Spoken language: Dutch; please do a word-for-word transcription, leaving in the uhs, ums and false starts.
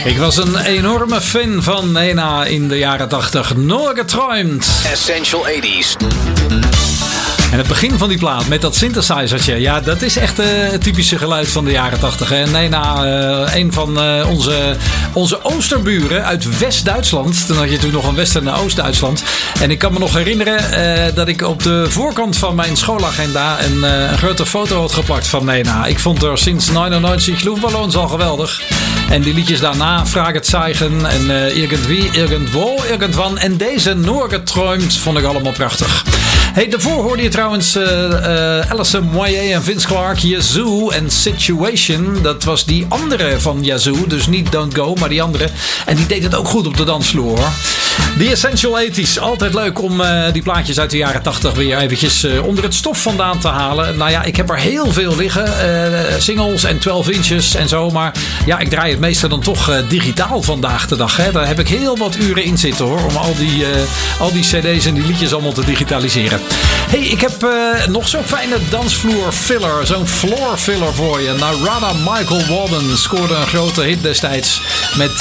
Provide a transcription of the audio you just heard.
Ik was een enorme fan van Nena in de jaren tachtig. Nur geträumt. Essential tachtiger. En het begin van die plaat met dat synthesizertje. Ja, dat is echt uh, het typische geluid van de jaren tachtig. En Nena, uh, een van uh, onze, onze oosterburen uit West-Duitsland. Toen had je natuurlijk nog een West- en Oost-Duitsland. En ik kan me nog herinneren uh, dat ik op de voorkant van mijn schoolagenda een, uh, een grote foto had geplakt van Nena. Ik vond er sinds negenennegentig Luftballons al geweldig. En die liedjes daarna, Fragezeichen en uh, Irgendwie, Irgendwo, Irgendwann. En deze Nur geträumt vond ik allemaal prachtig. Hey, daarvoor hoorde je trouwens uh, uh, Alison Moyet en Vince Clarke, Yazoo en Situation. Dat was die andere van Yazoo, dus niet Don't Go, maar die andere. En die deed het ook goed op de dansvloer, hoor. The Essential tachtiger. Altijd leuk om uh, die plaatjes uit de jaren tachtig weer eventjes uh, onder het stof vandaan te halen. Nou ja, ik heb er heel veel liggen. Uh, singles en twaalf inches en zo. Maar ja, ik draai het meeste dan toch uh, digitaal vandaag de dag. Hè. Daar heb ik heel wat uren in zitten, hoor. Om al die, uh, al die cd's en die liedjes allemaal te digitaliseren. Hey, ik heb uh, nog zo'n fijne dansvloer filler. Zo'n floor filler voor je. Narada Michael Walden scoorde een grote hit destijds met